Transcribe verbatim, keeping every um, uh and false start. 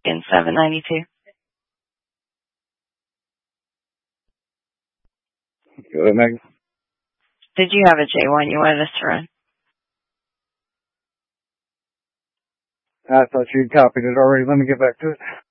in seven ninety-two. Go ahead, Megan. Did you have a J one you wanted us to run? I thought you'd copied it already. Let me get back to it.